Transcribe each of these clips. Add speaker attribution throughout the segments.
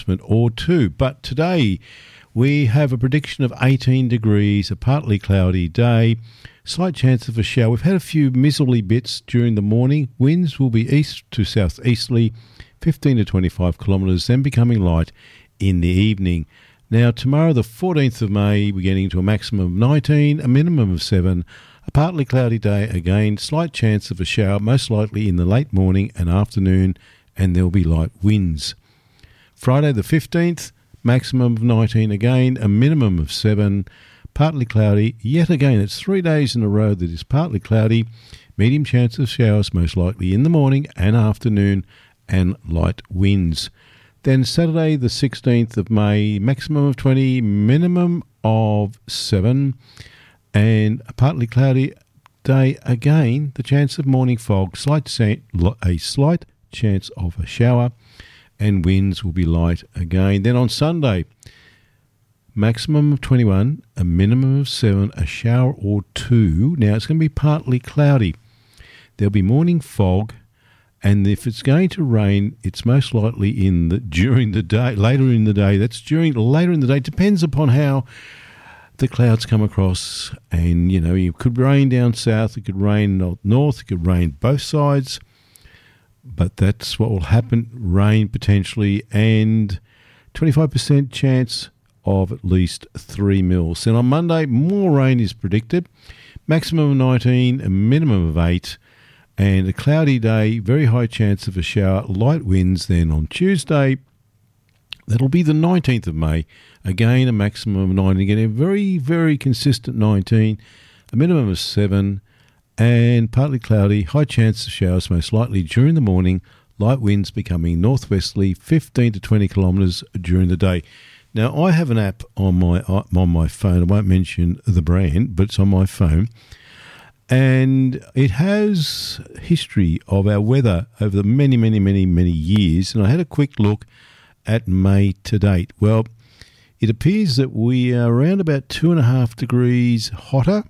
Speaker 1: or two. But today we have a prediction of 18 degrees, a partly cloudy day, slight chance of a shower. We've had a few miserly bits during the morning. Winds will be east to southeasterly, 15 to 25 kilometres, then becoming light in the evening. Now, tomorrow, the 14th of May, we're getting to a maximum of 19, a minimum of 7, a partly cloudy day again, slight chance of a shower, most likely in the late morning and afternoon, and there'll be light winds. Friday the 15th, maximum of 19 again, a minimum of 7, partly cloudy. Yet again, it's 3 days in a row that is partly cloudy, medium chance of showers most likely in the morning and afternoon, and light winds. Then Saturday the 16th of May, maximum of 20, minimum of 7, and a partly cloudy day again, the chance of morning fog, a slight chance of a shower, and winds will be light again. Then on Sunday, maximum of 21, a minimum of 7, a shower or 2. Now it's going to be partly cloudy. There'll be morning fog, and if it's going to rain, it's most likely during the day, later in the day. Later in the day. Depends upon how the clouds come across, and you could rain down south, it could rain north, it could rain both sides. But that's what will happen, rain potentially, and 25% chance of at least 3 mils. Then on Monday, more rain is predicted, maximum of 19, a minimum of 8, and a cloudy day, very high chance of a shower, light winds. Then on Tuesday, that'll be the 19th of May, again a maximum of 9, again a very, very consistent 19, a minimum of 7, and partly cloudy, high chance of showers most likely during the morning, light winds becoming northwesterly, 15 to 20 kilometres during the day. Now, I have an app on my phone. I won't mention the brand, but it's on my phone. And it has history of our weather over the many, many, many, many years. And I had a quick look at May to date. Well, it appears that we are around about 2.5 degrees hotter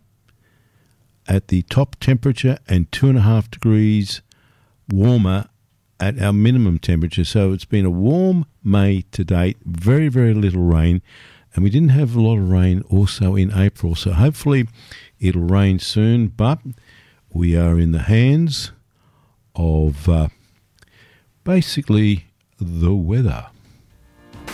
Speaker 1: at the top temperature and 2.5 degrees warmer at our minimum temperature. So it's been a warm May to date, very, very little rain, and we didn't have a lot of rain also in April. So hopefully it'll rain soon, but we are in the hands of basically the weather.